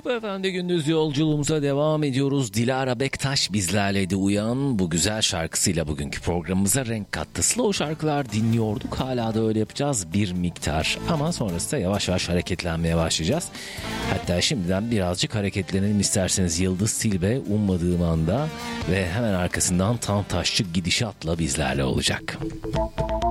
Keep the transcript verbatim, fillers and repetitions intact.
Süper F M'de gündüz yolculuğumuza devam ediyoruz. Dilara Bektaş bizlerleydi. Uyan bu güzel şarkısıyla bugünkü programımıza renk kattı. Slow şarkılar dinliyorduk. Hala da öyle yapacağız bir miktar. Ama sonrasında yavaş yavaş hareketlenmeye başlayacağız. Hatta şimdiden birazcık hareketlenelim isterseniz. Yıldız Tilbe ummadığım anda ve hemen arkasından Tam Taşçı Gidişat'la bizlerle olacak.